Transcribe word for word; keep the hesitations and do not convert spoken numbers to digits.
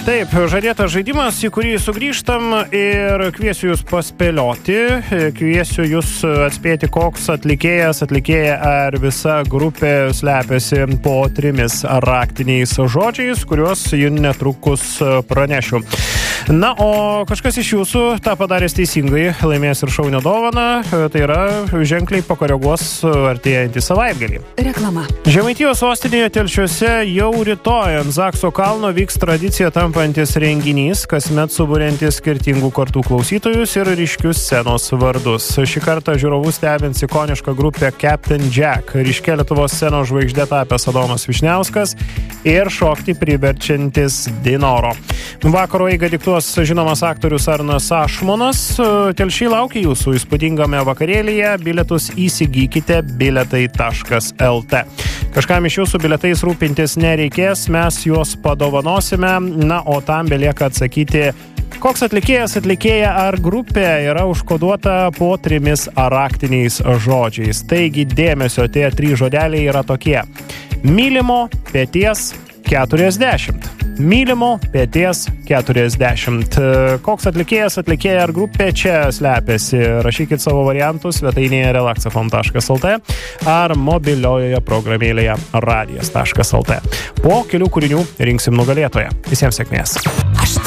Taip, žadėtas žaidimas, į kurį sugrįžtam ir kviesiu jūs paspėlioti, kviesiu jūs atspėti, koks atlikėjas, atlikėja ar visa grupė slepiasi po trimis raktiniais žodžiais, kuriuos jų netrukus pranešiu. Na, o kažkas iš jūsų tą padaręs teisingai laimės ir šaunio dovaną, tai yra ženkliai pakoreguos artėjantį savaitgalį. Reklama. Žemaitijos sostinėje Telšiuose jau rytoj ant Zakso kalno vyks tradicija tampantis renginys, kasmet suburiantis skirtingų kartų klausytojus ir ryškius scenos vardus. Šį kartą žiūrovus stebins ikoniška grupė Captain Jack, ryškia Lietuvos scenos žvaigždė tapęs Adomas Vyšniauskas ir šokti priverčiantis Dinoro. Vakaro eigą diktuos žinomas aktorius Arnas Ašmonas. Telšiai laukia jūsų įspūdingame vakarėlyje. Bilietus įsigykite biletai taškas el tė. Kažkam iš jūsų bilietais rūpintis nereikės, mes juos padovanosime. Na, o tam belieka atsakyti, koks atlikėjas, atlikėja ar grupė yra užkoduota po trimis raktiniais žodžiais. Taigi dėmesio, tie trys žodeliai yra tokie: mylimo peties keturiasdešimt. Mylimo peties keturiasdešimt. Koks atlikėjas, atlikėja ar grupė čia slepiasi? Rašykit savo variantus svetainėje relaxafon taškas el tė ar mobiliojoje programėlėje radijas taškas el tė. Po kelių kūrinių rinksim nugalėtoją. Visiems sėkmės.